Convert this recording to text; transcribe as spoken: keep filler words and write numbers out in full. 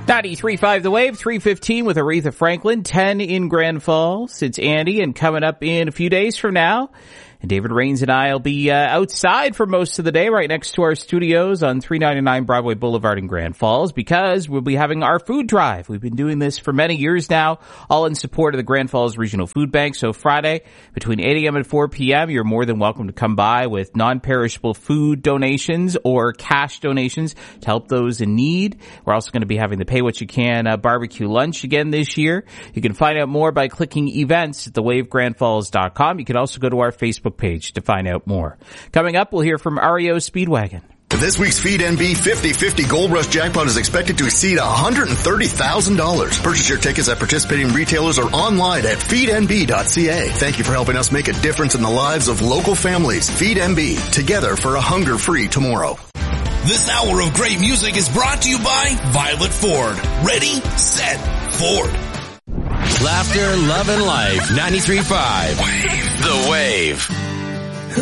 ninety-three point five The Wave, three fifteen with Aretha Franklin, ten in Grand Falls. It's Andy, and coming up in a few days from now, and David Rains and I will be uh, outside for most of the day right next to our studios on three ninety-nine Broadway Boulevard in Grand Falls, because we'll be having our food drive. We've been doing this for many years now, all in support of the Grand Falls Regional Food Bank. So Friday, between eight a.m. and four p.m., you're more than welcome to come by with non-perishable food donations or cash donations to help those in need. We're also going to be having the Pay What You Can uh, barbecue lunch again this year. You can find out more by clicking events at the wave grand falls dot com. You can also go to our Facebook page to find out more. Coming up, we'll hear from R E O Speedwagon. This week's Feed N B fifty fifty Gold Rush Jackpot is expected to exceed one hundred thirty thousand dollars. Purchase your tickets at participating retailers or online at feed n b dot c a. Thank you for helping us make a difference in the lives of local families. Feed N B, together for a hunger-free tomorrow. This hour of great music is brought to you by Violet Ford. Ready, set, Ford. Laughter, love, and life. ninety-three point five The Wave.